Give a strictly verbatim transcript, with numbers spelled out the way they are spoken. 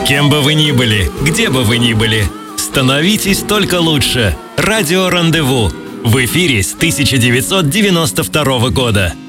Кем бы вы ни были, где бы вы ни были, становитесь только лучше. Радио «Рандеву» в эфире с тысяча девятьсот девяносто второго года.